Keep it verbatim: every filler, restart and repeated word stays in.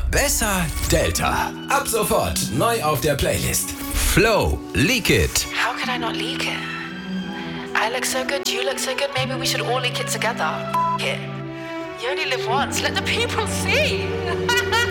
besser Delta. Ab sofort neu auf der Playlist. Flow, Leak It. How could I not leak it? I look so good, you look so good, maybe we should all leak it together. F- it. You only live once, let the people see.